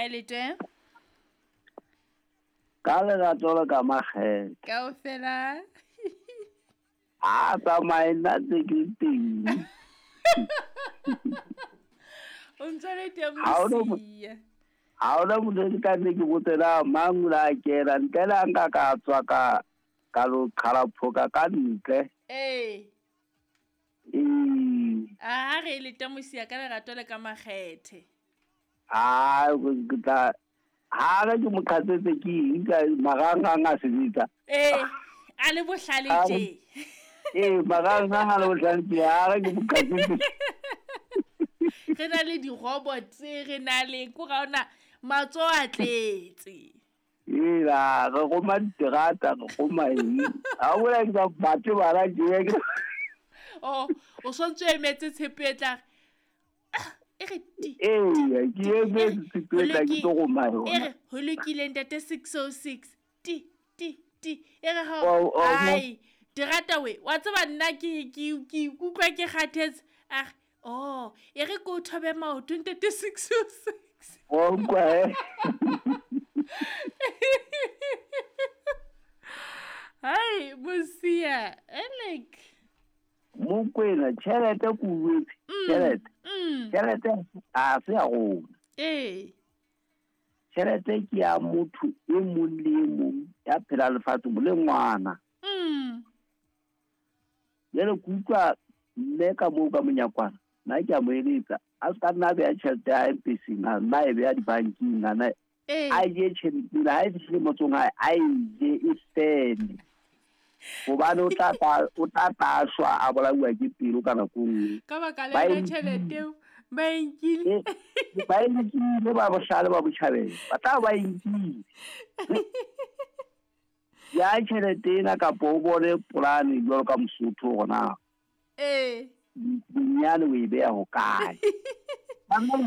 Elete? Ka lerato le ka makgethe. Kaofela. Tsamaya nna tse ke teng. O ntshware teng Mosia. Ha ona motho ka nne ke botsela mangula a kena ntle le nka ka tswa ka lo qhala phoka ka ntle. Ha re Elete Mosia ka lerato le ka makgethe. Ke tla ha ke mo qhatsetse ke nka marang a sebetsa. A le bohlale tje. Marang a le bohlale tje ha ke mo qhatsetse. Re na le di-robot, re na le korana matso a tletse. La re goma diterata re goma ha bona ke batho ba la ke. O sontso emetse tshepe e tla e re ti. Ke emetse tshepe e tla ke tlo goma yona. E re ho lokile ntate 606 ti e re ha ai terata we wa tseba nna ke ikutlwa ke kgathetse e re ko thobe maoto ntate 606 hai Mosia Alec Mokwena tšhelete ko uetse tšhelete a se ya gona tšhelete ke ya motho e mong le e mong ya phela lefatshe mo le ngwana jale ke utlwa mme ka moo ka monyakwana nna ke a mo eletsa a se ka nna beya tšhelete ya mpeseng a nna e beya dibankeng ana a je tšhelete ha e fihlile motsong a e je e fele gobane o tla taswa a bolaiwa ke pelo ka nako nngwe ka baka le tšhelete ba enkile ba bohlale ba botjhabela ba tla ba enkile ya tšhelete ena kapo o bone polane jwalo ka Mosotho gona bonyane o e beya go kae